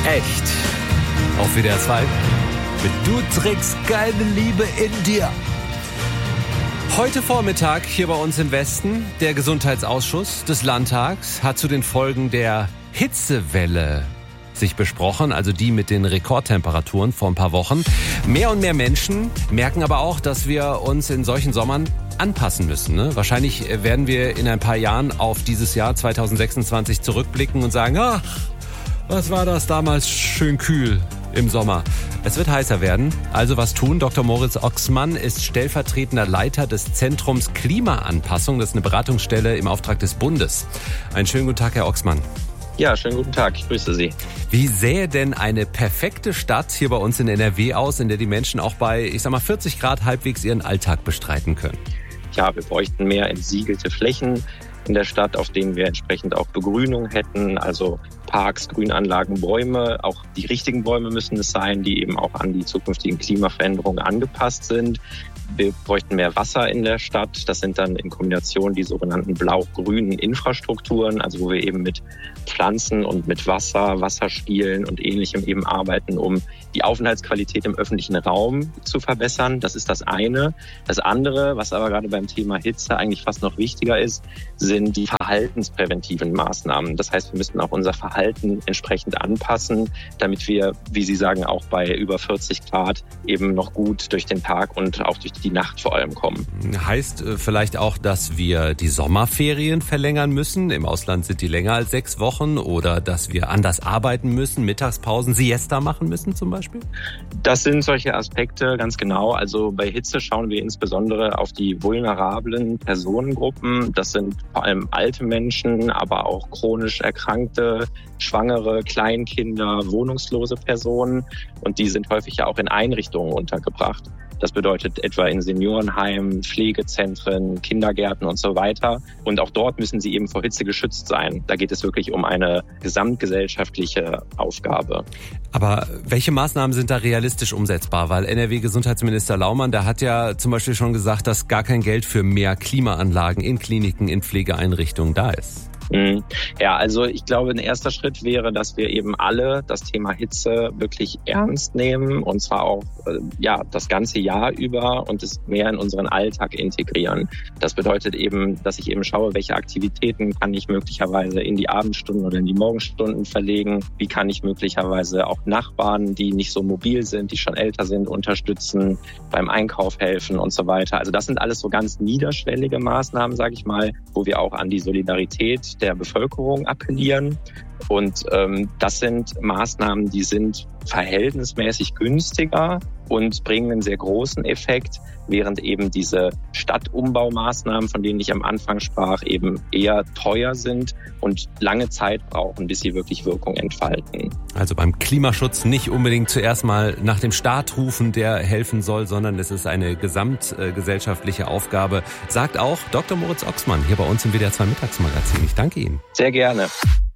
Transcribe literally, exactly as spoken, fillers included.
echt. Auf W D R zwei. Du trägst keine Liebe in dir. Heute Vormittag hier bei uns im Westen, der Gesundheitsausschuss des Landtags hat zu den Folgen der Hitzewelle sich besprochen, also die mit den Rekordtemperaturen vor ein paar Wochen. Mehr und mehr Menschen merken aber auch, dass wir uns in solchen Sommern anpassen müssen. Ne? Wahrscheinlich werden wir in ein paar Jahren auf dieses Jahr zwanzig sechsundzwanzig zurückblicken und sagen, ach, was war das damals schön kühl im Sommer. Es wird heißer werden. Also was tun? Doktor Moritz Oxmann ist stellvertretender Leiter des Zentrums Klimaanpassung. Das ist eine Beratungsstelle im Auftrag des Bundes. Einen schönen guten Tag, Herr Oxmann. Ja, schönen guten Tag. Ich grüße Sie. Wie sähe denn eine perfekte Stadt hier bei uns in N R W aus, in der die Menschen auch bei, ich sag mal, vierzig Grad halbwegs ihren Alltag bestreiten können? Ja, wir bräuchten mehr entsiegelte Flächen in der Stadt, auf denen wir entsprechend auch Begrünung hätten, also Parks, Grünanlagen, Bäume. Auch die richtigen Bäume müssen es sein, die eben auch an die zukünftigen Klimaveränderungen angepasst sind. Wir bräuchten mehr Wasser in der Stadt. Das sind dann in Kombination die sogenannten blau-grünen Infrastrukturen, also wo wir eben mit Pflanzen und mit Wasser, Wasserspielen und Ähnlichem eben arbeiten, um die Aufenthaltsqualität im öffentlichen Raum zu verbessern. Das ist das eine. Das andere, was aber gerade beim Thema Hitze eigentlich fast noch wichtiger ist, sind die verhaltenspräventiven Maßnahmen. Das heißt, wir müssten auch unser Verhalten entsprechend anpassen, damit wir, wie Sie sagen, auch bei über vierzig Grad eben noch gut durch den Tag und auch durch die Nacht vor allem kommen. Heißt äh, vielleicht auch, dass wir die Sommerferien verlängern müssen? Im Ausland sind die länger als sechs Wochen. Oder dass wir anders arbeiten müssen, Mittagspausen, Siesta machen müssen zum Beispiel? Das sind solche Aspekte, ganz genau. Also bei Hitze schauen wir insbesondere auf die vulnerablen Personengruppen. Das sind vor allem alte Menschen, aber auch chronisch Erkrankte, Schwangere, Kleinkinder, wohnungslose Personen. Und die sind häufig ja auch in Einrichtungen untergebracht. Das bedeutet etwa in Seniorenheimen, Pflegezentren, Kindergärten und so weiter. Und auch dort müssen sie eben vor Hitze geschützt sein. Da geht es wirklich um eine gesamtgesellschaftliche Aufgabe. Aber welche Maßnahmen sind da realistisch umsetzbar? Weil N R W-Gesundheitsminister Laumann, der hat ja zum Beispiel schon gesagt, dass gar kein Geld für mehr Klimaanlagen in Kliniken, in Pflegeeinrichtungen da ist. Ja, also ich glaube, ein erster Schritt wäre, dass wir eben alle das Thema Hitze wirklich ernst nehmen und zwar auch ja das ganze Jahr über und es mehr in unseren Alltag integrieren. Das bedeutet eben, dass ich eben schaue, welche Aktivitäten kann ich möglicherweise in die Abendstunden oder in die Morgenstunden verlegen. Wie kann ich möglicherweise auch Nachbarn, die nicht so mobil sind, die schon älter sind, unterstützen, beim Einkauf helfen und so weiter. Also das sind alles so ganz niederschwellige Maßnahmen, sage ich mal, wo wir auch an die Solidarität der Bevölkerung appellieren. Und ähm, das sind Maßnahmen, die sind verhältnismäßig günstiger und bringen einen sehr großen Effekt, während eben diese Stadtumbaumaßnahmen, von denen ich am Anfang sprach, eben eher teuer sind und lange Zeit brauchen, bis sie wirklich Wirkung entfalten. Also beim Klimaschutz nicht unbedingt zuerst mal nach dem Staat rufen, der helfen soll, sondern es ist eine gesamtgesellschaftliche Aufgabe, sagt auch Doktor Moritz Oxmann hier bei uns im W D R zwei Mittagsmagazin. Ich danke Ihnen. Sehr gerne.